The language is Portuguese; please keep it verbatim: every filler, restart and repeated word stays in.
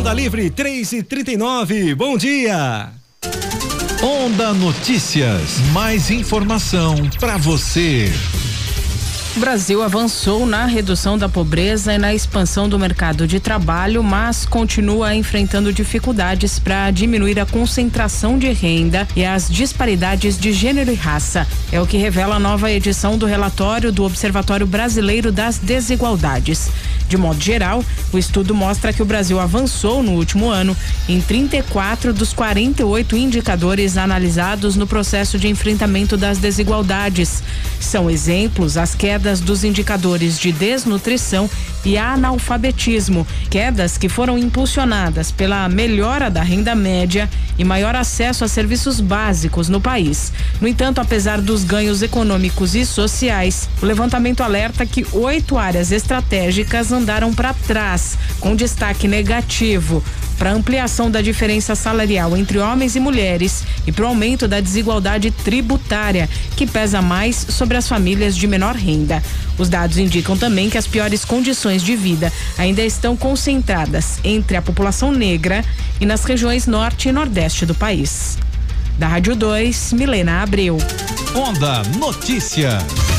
Onda Livre três e trinta e nove. Bom dia. Onda Notícias, mais informação para você. O Brasil avançou na redução da pobreza e na expansão do mercado de trabalho, mas continua enfrentando dificuldades para diminuir a concentração de renda e as disparidades de gênero e raça. É o que revela a nova edição do relatório do Observatório Brasileiro das Desigualdades. De modo geral, o estudo mostra que o Brasil avançou no último ano em trinta e quatro dos quarenta e oito indicadores analisados no processo de enfrentamento das desigualdades. São exemplos as quedas dos indicadores de desnutrição e analfabetismo, quedas que foram impulsionadas pela melhora da renda média e maior acesso a serviços básicos no país. No entanto, apesar dos ganhos econômicos e sociais, o levantamento alerta que oito áreas estratégicas andaram para trás, com destaque negativo para a ampliação da diferença salarial entre homens e mulheres e para o aumento da desigualdade tributária, que pesa mais sobre as famílias de menor renda. Os dados indicam também que as piores condições de vida ainda estão concentradas entre a população negra e nas regiões norte e nordeste do país. Da Rádio dois, Milena Abreu. Onda Notícias.